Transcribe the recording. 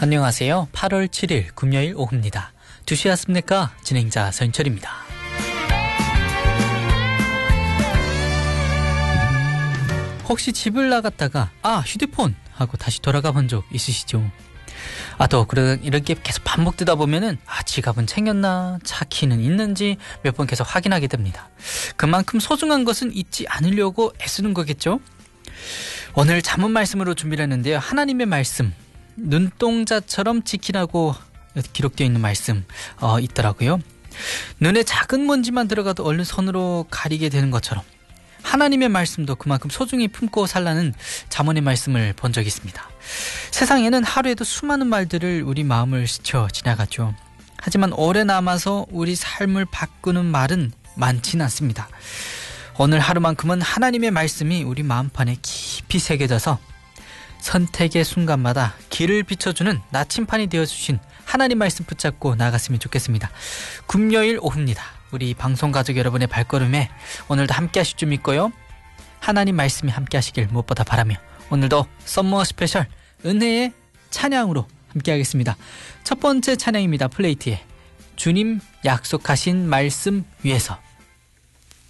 안녕하세요. 8월 7일 금요일 오후입니다. 2시 왔습니까? 진행자 서인철입니다. 혹시 집을 나갔다가 휴대폰 하고 다시 돌아가 본 적 있으시죠? 또 이렇게 계속 반복되다 보면은 지갑은 챙겼나, 차 키는 있는지 몇 번 계속 확인하게 됩니다. 그만큼 소중한 것은 잊지 않으려고 애쓰는 거겠죠? 오늘 잠언 말씀으로 준비를 했는데요. 하나님의 말씀, 눈동자처럼 지키라고 기록되어 있는 말씀 있더라고요. 눈에 작은 먼지만 들어가도 얼른 손으로 가리게 되는 것처럼 하나님의 말씀도 그만큼 소중히 품고 살라는 잠언의 말씀을 본 적이 있습니다. 세상에는 하루에도 수많은 말들을 우리 마음을 스쳐 지나가죠. 하지만 오래 남아서 우리 삶을 바꾸는 말은 많지는 않습니다. 오늘 하루만큼은 하나님의 말씀이 우리 마음판에 깊이 새겨져서 선택의 순간마다 길을 비춰주는 나침판이 되어주신 하나님 말씀 붙잡고 나갔으면 좋겠습니다. 금요일 오후입니다. 우리 방송가족 여러분의 발걸음에 오늘도 함께 하실 줄 믿고요. 하나님 말씀이 함께 하시길 무엇보다 바라며 오늘도 썸머 스페셜 은혜의 찬양으로 함께 하겠습니다. 첫 번째 찬양입니다. 플레이트의 주님 약속하신 말씀 위에서.